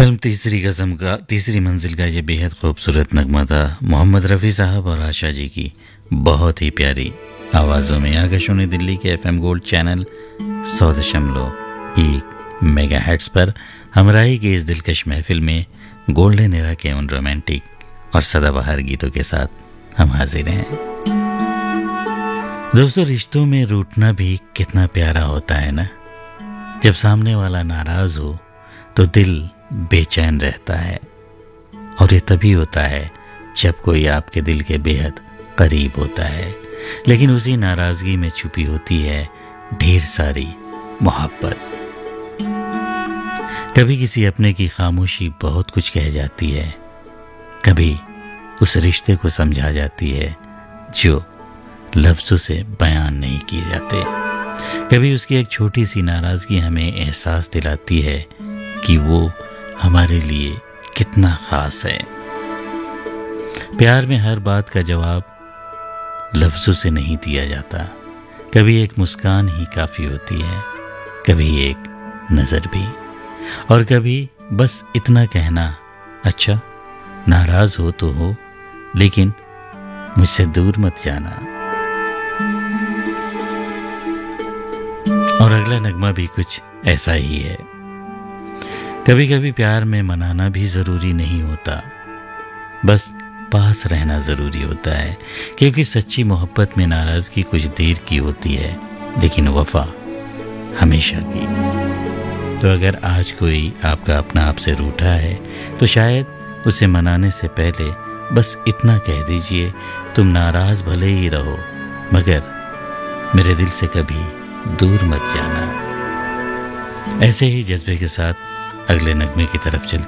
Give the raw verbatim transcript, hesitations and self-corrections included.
Film तीसरी कसम का तीसरी मंजिल का ये बेहद खूबसूरत नगमा था मोहम्मद रफ़ी साहब और आशा जी की बहुत ही प्यारी आवाज़ों में। आकाशवाणी दिल्ली के एफएम गोल्ड चैनल सौ दशमलव एक मेगा हेड्स पर हमराही की इस दिलकश महफिल में गोल्डन एरा के उन रोमांटिक और सदाबहार गीतों के साथ हम हाजिर हैं। दोस्तों, रिश्तों में रूठना भी कितना प्यारा होता है ना। जब सामने वाला नाराज़ हो तो दिल बेचैन रहता है, और ये तभी होता है जब कोई आपके दिल के बेहद करीब होता है, लेकिन उसी नाराज़गी में छुपी होती है ढेर सारी मोहब्बत। कभी किसी अपने की खामोशी बहुत कुछ कह जाती है, कभी उस रिश्ते को समझा जाती है जो लफ्ज़ों से बयान नहीं किए जाते। कभी उसकी एक छोटी सी नाराज़गी हमें एहसास दिलाती है कि वो हमारे लिए कितना ख़ास है। प्यार में हर बात का जवाब लफ्ज़ों से नहीं दिया जाता। कभी एक मुस्कान ही काफ़ी होती है, कभी एक नज़र भी, और कभी बस इतना कहना, अच्छा नाराज़ हो तो हो लेकिन मुझसे दूर मत जाना। और अगला नगमा भी कुछ ऐसा ही है। कभी कभी प्यार में मनाना भी ज़रूरी नहीं होता, बस पास रहना ज़रूरी होता है, क्योंकि सच्ची मोहब्बत में नाराज़गी कुछ देर की होती है लेकिन वफ़ा हमेशा की। तो अगर आज कोई आपका अपना आपसे रूठा है तो शायद उसे मनाने से पहले बस इतना कह दीजिए, तुम नाराज़ भले ही रहो मगर मेरे दिल से कभी दूर मत जाना। ऐसे ही जज्बे के साथ अगले नगमे की तरफ चलते